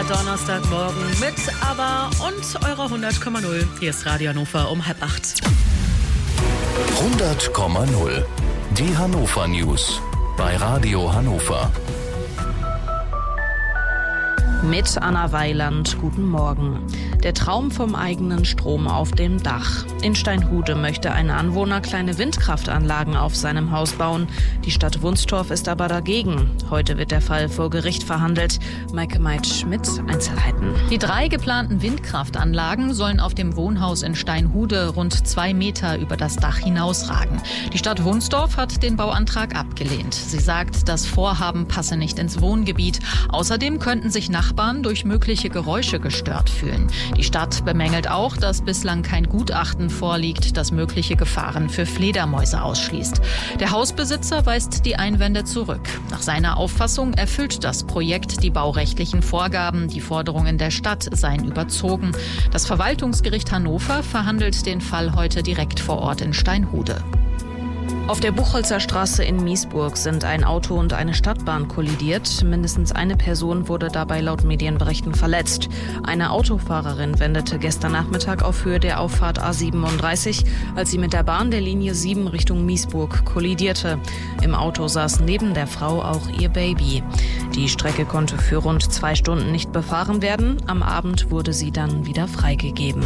sonniger Donnerstagmorgen mit ABBA und eurer 100,0. Hier ist Radio Hannover um 7:30. 100,0. Die Hannover News bei Radio Hannover. Mit Anna Weiland, guten Morgen. Der Traum vom eigenen Strom auf dem Dach. In Steinhude möchte ein Anwohner kleine Windkraftanlagen auf seinem Haus bauen. Die Stadt Wunstorf ist aber dagegen. Heute wird der Fall vor Gericht verhandelt. Maike Meitsch mit Einzelheiten. Die 3 geplanten Windkraftanlagen sollen auf dem Wohnhaus in Steinhude rund 2 Meter über das Dach hinausragen. Die Stadt Wunstorf hat den Bauantrag abgelehnt. Sie sagt, das Vorhaben passe nicht ins Wohngebiet. Außerdem könnten sich Nachbarn durch mögliche Geräusche gestört fühlen. Die Stadt bemängelt auch, dass bislang kein Gutachten vorliegt, das mögliche Gefahren für Fledermäuse ausschließt. Der Hausbesitzer weist die Einwände zurück. Nach seiner Auffassung erfüllt das Projekt die baurechtlichen Vorgaben. Die Forderungen der Stadt seien überzogen. Das Verwaltungsgericht Hannover verhandelt den Fall heute direkt vor Ort in Steinhude. Auf der Buchholzer Straße in Miesburg sind ein Auto und eine Stadtbahn kollidiert. Mindestens eine Person wurde dabei laut Medienberichten verletzt. Eine Autofahrerin wendete gestern Nachmittag auf Höhe der Auffahrt A37, als sie mit der Bahn der Linie 7 Richtung Miesburg kollidierte. Im Auto saß neben der Frau auch ihr Baby. Die Strecke konnte für rund 2 Stunden nicht befahren werden. Am Abend wurde sie dann wieder freigegeben.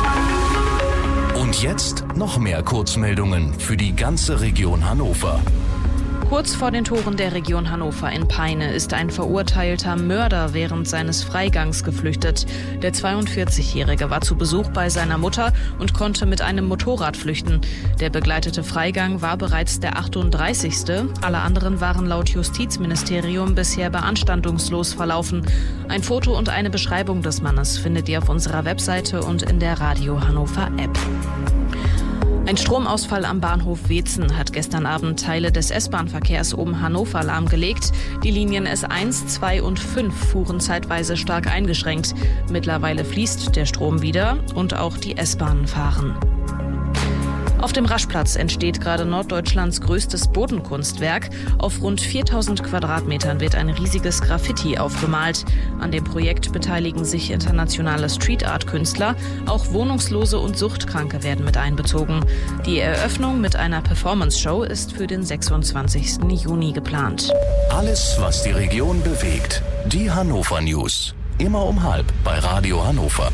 Und jetzt noch mehr Kurzmeldungen für die ganze Region Hannover. Kurz vor den Toren der Region Hannover in Peine ist ein verurteilter Mörder während seines Freigangs geflüchtet. Der 42-Jährige war zu Besuch bei seiner Mutter und konnte mit einem Motorrad flüchten. Der begleitete Freigang war bereits der 38. Alle anderen waren laut Justizministerium bisher beanstandungslos verlaufen. Ein Foto und eine Beschreibung des Mannes findet ihr auf unserer Webseite und in der Radio Hannover App. Ein Stromausfall am Bahnhof Weetzen hat gestern Abend Teile des S-Bahn-Verkehrs um Hannover lahmgelegt. Die Linien S1, 2 und 5 fuhren zeitweise stark eingeschränkt. Mittlerweile fließt der Strom wieder und auch die S-Bahnen fahren. Auf dem Raschplatz entsteht gerade Norddeutschlands größtes Bodenkunstwerk. Auf rund 4000 Quadratmetern wird ein riesiges Graffiti aufgemalt. An dem Projekt beteiligen sich internationale Street-Art-Künstler. Auch Wohnungslose und Suchtkranke werden mit einbezogen. Die Eröffnung mit einer Performance-Show ist für den 26. Juni geplant. Alles, was die Region bewegt. Die Hannover News. Immer um 7:30 bei Radio Hannover.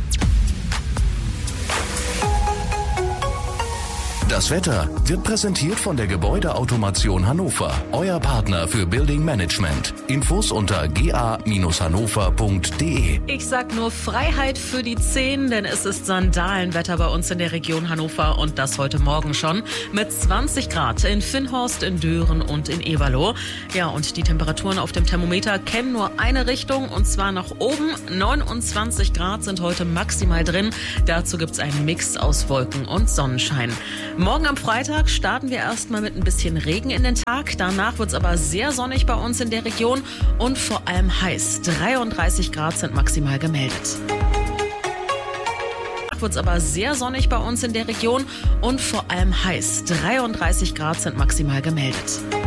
Das Wetter wird präsentiert von der Gebäudeautomation Hannover, euer Partner für Building Management. Infos unter ga-hannover.de. Ich sag nur Freiheit für die Zehen, denn es ist Sandalenwetter bei uns in der Region Hannover und das heute Morgen schon mit 20 Grad in Finnhorst, in Dören und in Eberloh. Ja, und die Temperaturen auf dem Thermometer kennen nur eine Richtung und zwar nach oben. 29 Grad sind heute maximal drin. Dazu gibt's einen Mix aus Wolken und Sonnenschein. Morgen am Freitag starten wir erstmal mit ein bisschen Regen in den Tag. Danach wird es aber sehr sonnig bei uns in der Region und vor allem heiß. 33 Grad sind maximal gemeldet. Wird es aber sehr sonnig bei uns in der Region und vor allem heiß. 33 Grad sind maximal gemeldet.